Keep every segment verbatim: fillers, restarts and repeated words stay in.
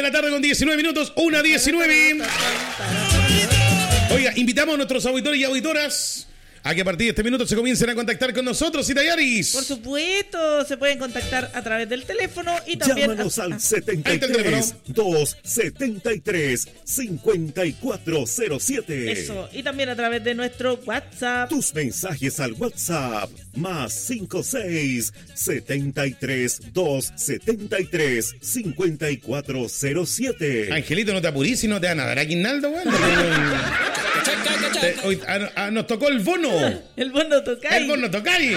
la tarde con diecinueve minutos, una diecinueve. Oiga, invitamos a nuestros auditores y auditoras a que a partir de este minuto se comiencen a contactar con nosotros, Itayaris. Por supuesto, se pueden contactar a través del teléfono y también... Llámanos a... al setenta y tres, doscientos setenta y tres, cincuenta y cuatro cero siete. Eso, y también a través de nuestro WhatsApp. Tus mensajes al WhatsApp, más cincuenta y seis, setenta y tres, doscientos setenta y tres, cincuenta y cuatro cero siete. Angelito, no te apurís si no te van a dar aguinaldo, güey. Te, hoy, a, a, nos tocó el bono. El bono tocay. El bono tocay.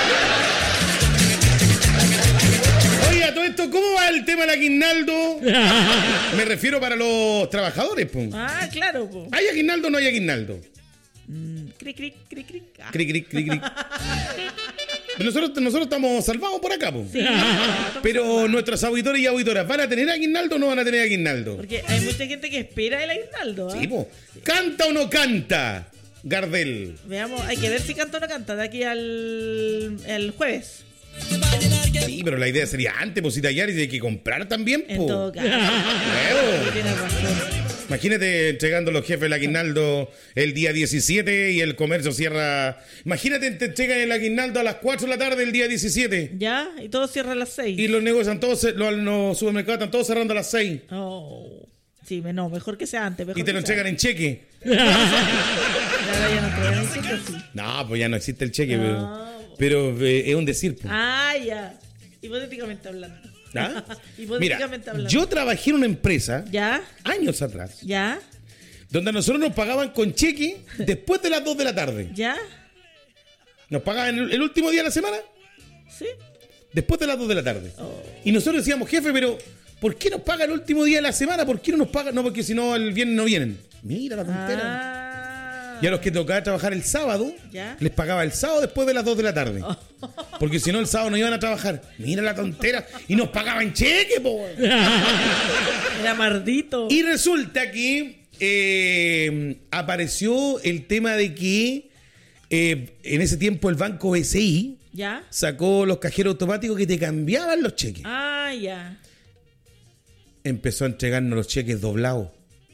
Oiga, todo esto, ¿cómo va el tema del aguinaldo? Me refiero para los trabajadores, po. Ah, claro, po. ¿Hay aguinaldo o no hay aguinaldo? Mm, cric, cric, cric, cric. Ah. Cric, cric, cric, cric. Nosotros, nosotros estamos salvados por acá, po. Sí, pero nuestros auditores y auditoras, ¿van a tener aguinaldo o no van a tener aguinaldo? Porque hay mucha gente que espera el aguinaldo, ¿eh? Sí, po. ¿Canta o no canta Gardel? Veamos, hay que ver si canta o no canta de aquí al el jueves. Sí, pero la idea sería antes, pues si Tallaris hay que comprar también, po. En todo caso. Claro. Tienes razón. Imagínate entregando los jefes el aguinaldo el día diecisiete y el comercio cierra. Imagínate te entregan el aguinaldo a las cuatro de la tarde el día diecisiete. Ya, y todo cierra a las seis. Y los negocios, todos, los, los supermercados están todos cerrando a las seis. Oh. Sí, no, mejor que sea antes. Mejor Y te lo entregan en cheque. Ya, ya no entregan en cheque, sí. No, pues ya no existe el cheque, No. pero, pero eh, es un decir. Pues. Ah, ya. Hipotéticamente hablando. ¿Ah? Hipotéticamente Mira, hablando. yo trabajé en una empresa ¿Ya? años atrás, ¿Ya? donde a nosotros nos pagaban con cheque después de las dos de la tarde. ¿Ya? Nos pagaban el, el último día de la semana ¿Sí? después de las dos de la tarde. Oh. Y nosotros decíamos, jefe, pero ¿por qué nos paga el último día de la semana? ¿Por qué no nos pagan? No, porque si no, el viernes no vienen. Mira la tontera. Ah. Y a los que tocaba trabajar el sábado, ¿Ya? les pagaba el sábado después de las dos de la tarde. Oh. Porque si no, el sábado no iban a trabajar. Mira la tontera. Y nos pagaban cheque, po. Era mardito. Y resulta que eh, apareció el tema de que eh, en ese tiempo el banco B C I ¿Ya? sacó los cajeros automáticos que te cambiaban los cheques. Ah, ya. Empezó a entregarnos los cheques doblados.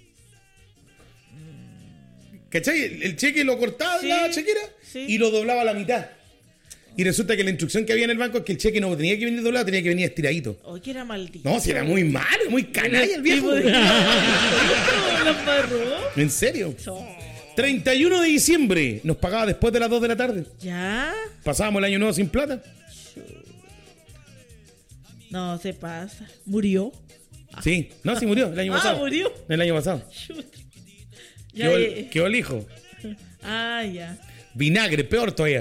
¿Cachai? El, el cheque lo cortaba Sí, de la chequera sí. y lo doblaba a la mitad. Y resulta que la instrucción que había en el banco es que el cheque no tenía que venir doblado, tenía que venir estiradito. Oh, que era maldito. No, si era muy malo, muy canalla el viejo. Los barró. ¿En serio? Oh. treinta y uno de diciembre nos pagaba después de las dos de la tarde. ¿Ya? Pasábamos el año nuevo sin plata. No, se pasa. ¿Murió? Sí, no, sí murió el año Ah, pasado. murió. El año pasado. Chuta. Ya, Quedó, eh. el, quedó el hijo. Ah, ya. Vinagre, peor todavía.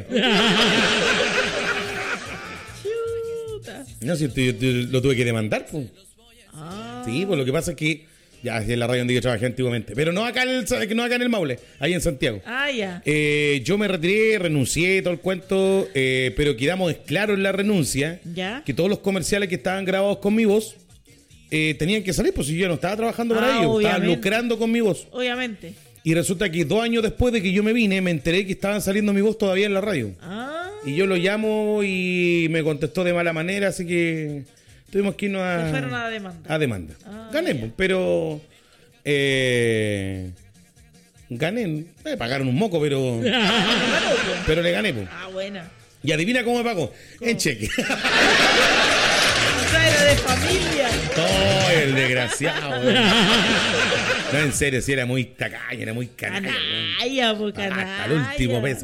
Chuta. No, si te- te- lo tuve que demandar, pues. Ah. Sí, pues lo que pasa es que ya es la radio donde yo trabajé antiguamente, pero no acá en el, no acá en el Maule, ahí en Santiago. Ah, ya. Eh, yo me retiré, renuncié, todo el cuento, eh, pero quedamos claros en la renuncia ¿Ya? que todos los comerciales que estaban grabados con mi voz eh, tenían que salir, pues si yo no estaba trabajando para Ah, ellos, estaba obviamente. lucrando con mi voz. Obviamente. Y resulta que dos años después de que yo me vine, me enteré que estaban saliendo mi voz todavía en la radio. Ah. Y yo lo llamo y me contestó de mala manera, así que tuvimos que irnos a... Se fueron a demanda. a demanda. Ah, Gané, ya. pues, pero... Eh, gané. Me pagaron un moco, pero... pero le gané, pues. Ah, buena. Y adivina cómo me pagó. En cheque. O sea, era de familia. Oh, el desgraciado, weón. No, en serio, sí, era muy tacaño, era muy canalla, weón. Canalla, po, canalla. Hasta el último peso.